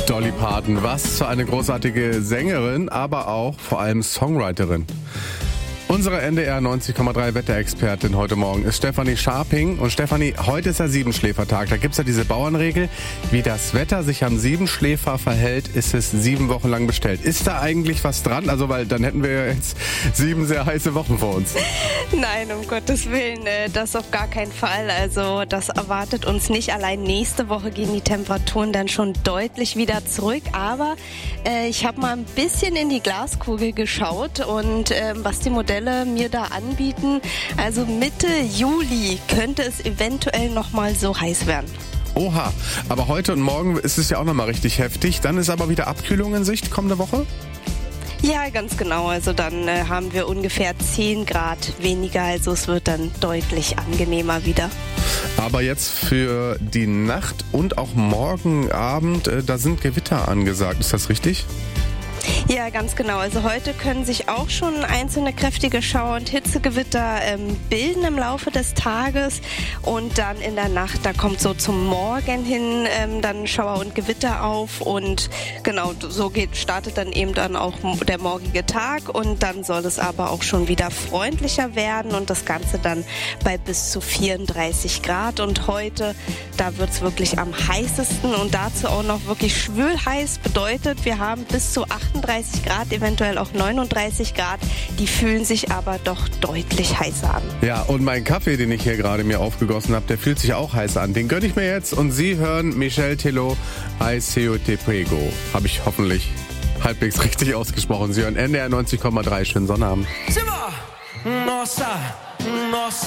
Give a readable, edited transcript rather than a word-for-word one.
Dolly Parton, was für eine großartige Sängerin, aber auch vor allem Songwriterin. Unsere NDR 90,3 Wetterexpertin heute Morgen ist Stefanie Scharping. Und Stefanie, heute ist ja Siebenschläfertag. Da gibt's ja diese Bauernregel, wie das Wetter sich am Siebenschläfer verhält, ist es 7 Wochen lang bestellt. Ist da eigentlich was dran? Also, weil dann hätten wir ja jetzt 7 sehr heiße Wochen vor uns. Nein, um Gottes Willen, das auf gar keinen Fall. Also das erwartet uns nicht. Allein nächste Woche gehen die Temperaturen dann schon deutlich wieder zurück. Aber ich habe mal ein bisschen in die Glaskugel geschaut und was die Modelle mir da anbieten. Also Mitte Juli könnte es eventuell nochmal so heiß werden. Oha, aber heute und morgen ist es ja auch nochmal richtig heftig. Dann ist aber wieder Abkühlung in Sicht kommende Woche? Ja, ganz genau. Also dann haben wir ungefähr 10 Grad weniger. Also es wird dann deutlich angenehmer wieder. Aber jetzt für die Nacht und auch morgen Abend, da sind Gewitter angesagt. Ist das richtig? Ja, ganz genau. Also heute können sich auch schon einzelne kräftige Schauer und Hitzegewitter bilden im Laufe des Tages und dann in der Nacht, da kommt so zum Morgen hin dann Schauer und Gewitter auf und genau so startet dann eben dann auch der morgige Tag und dann soll es aber auch schon wieder freundlicher werden und das Ganze dann bei bis zu 34 Grad und heute, da wird es wirklich am heißesten und dazu auch noch wirklich schwülheiß bedeutet, wir haben bis zu 38 Grad, eventuell auch 39 Grad. Die fühlen sich aber doch deutlich heißer an. Ja, und mein Kaffee, den ich hier gerade mir aufgegossen habe, der fühlt sich auch heißer an. Den gönne ich mir jetzt und Sie hören Michel Tello, I See You Te Prego. Habe ich hoffentlich halbwegs richtig ausgesprochen. Sie hören NDR 90,3. Schönen Sonnabend. Nossa, nossa.